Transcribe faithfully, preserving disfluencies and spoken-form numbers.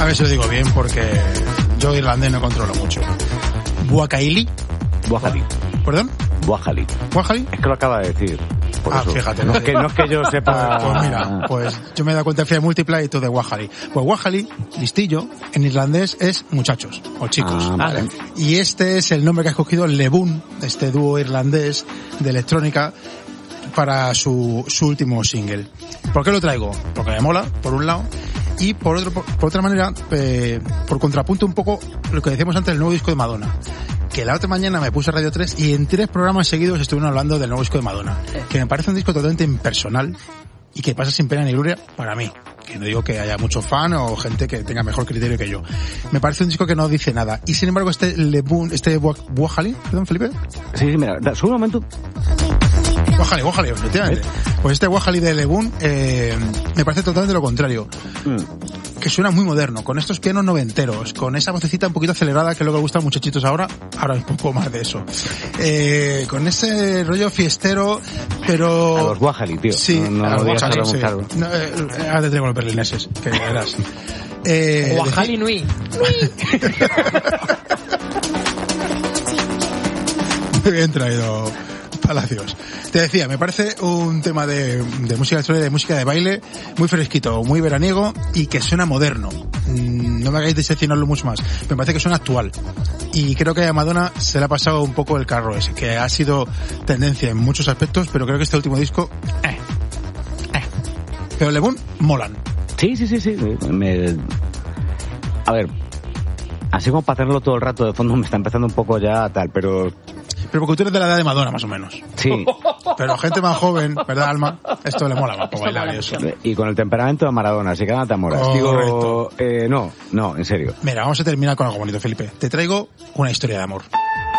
A ver si lo digo bien, porque yo irlandés no controlo mucho. Buacaili. Buajali. ¿Perdón? Buajali. ¿Buajali? Es que lo acaba de decir. Por ah, eso. fíjate. No es, que, no es que yo sepa... Pues, pues mira, pues yo me he dado cuenta de múltipla y tú de Wahali. Pues Wahali, listillo, en irlandés es muchachos o chicos. Ah, vale. Y este es el nombre que ha escogido Leboon, este dúo irlandés de electrónica, para su, su último single. ¿Por qué lo traigo? Porque me mola, por un lado, y por otro, por, por otra manera, eh, por contrapunto un poco lo que decíamos antes del nuevo disco de Madonna. Que la otra mañana me puse a Radio tres y en tres programas seguidos estuvieron hablando del nuevo disco de Madonna. Que me parece un disco totalmente impersonal y que pasa sin pena ni gloria para mí. Que no digo que haya mucho fan o gente que tenga mejor criterio que yo. Me parece un disco que no dice nada. Y sin embargo este Leboon, este Buajali, perdón, Felipe. Sí, sí, mira, sube un momento. Wahali, Wahali, efectivamente. ¿Eh? Pues este Wahali de Leboon eh, me parece totalmente lo contrario. Mm. Que suena muy moderno, con estos pianos noventeros, con esa vocecita un poquito acelerada que es lo que gusta a los muchachitos ahora, ahora un poco más de eso. Eh, con ese rollo fiestero, pero... A los Wahali, tío. Sí, no, no a los digas Wahali, sí. Claro. No, eh, ahora te traigo los berlineses, que verás. Eh, Wahali Nui. Muy bien traído, Palacios. Te decía, me parece un tema de, de música electrónica, de música de baile, muy fresquito, muy veraniego y que suena moderno. No me hagáis diseccionarlo mucho más. Me parece que suena actual. Y creo que a Madonna se le ha pasado un poco el carro ese, que ha sido tendencia en muchos aspectos, pero creo que este último disco, eh, eh. Pero Leboon, molan. Sí, sí, sí, sí. Me... A ver, así como para tenerlo todo el rato de fondo me está empezando un poco ya tal, pero... Pero porque tú eres de la edad de Madonna, más o menos. Sí. Pero gente más joven, ¿verdad, Alma? Esto le mola más para bailar y eso. Y con el temperamento de Maradona, así que nada te amoras. Oh, Digo, eh, no, no, en serio. Mira, vamos a terminar con algo bonito, Felipe. Te traigo una historia de amor.